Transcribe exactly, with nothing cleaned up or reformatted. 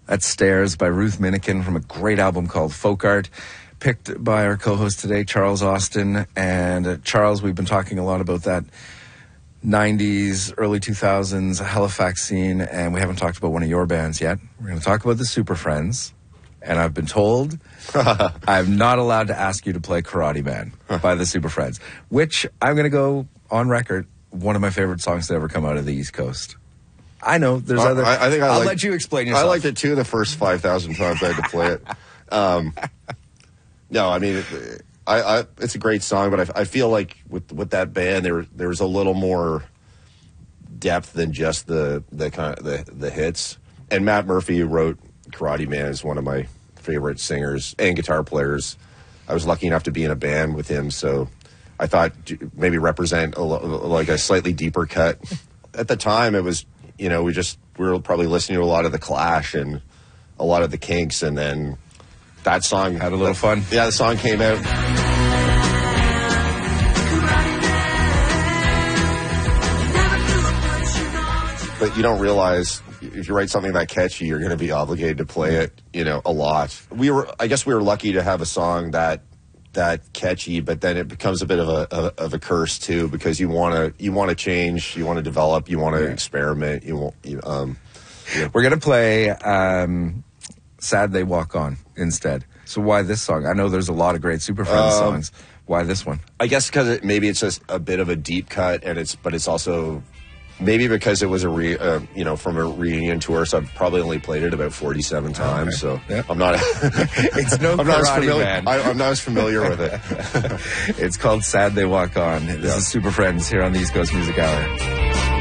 That's Stairs by Ruth Minikin from a great album called Folk Art, picked by our co-host today, Charles Austin. And uh, Charles, we've been talking a lot about that nineties, early two thousands Halifax scene, and we haven't talked about one of your bands yet. We're going to talk about the Super Friends, and I've been told I'm not allowed to ask you to play Karate Man by the Super Friends, which I'm going to go on record, one of my favorite songs to ever come out of the East Coast. I know there's I, other. I, I think I I'll liked, let you explain yourself. I liked it too. The first five thousand times I had to play it. Um, no, I mean, it, I, I, it's a great song, but I, I feel like with with that band, there there was a little more depth than just the the kind of the the hits. And Matt Murphy, who wrote Karate Man, is one of my favorite singers and guitar players. I was lucky enough to be in a band with him, so I thought maybe represent a, like a slightly deeper cut. At the time, it was. You know, we just, we were probably listening to a lot of The Clash and a lot of the Kinks, and then that song... Had a little the, fun. Yeah, the song came out. But you don't realize, if you write something that catchy, you're going to be obligated to play it, you know, a lot. We were, I guess we were lucky to have a song that that catchy, but then it becomes a bit of a, a of a curse too, because you want to you want to change, you want to develop, you want to yeah. experiment. You want. You, um, yeah. We're gonna play um, "Sad They Walk On" instead. So why this song? I know there's a lot of great Super Friends um, songs. Why this one? I guess because it, maybe it's just a bit of a deep cut, and it's but it's also maybe because it was a re, uh, you know from a reunion tour, so I've probably only played it about forty-seven times. Okay. So yep. I'm not. It's no I'm not as Karate familiar. Man. I, I'm not as familiar with it. It's called "Sad They Walk On." This yeah. is Super Friends here on the East Coast Music Hour.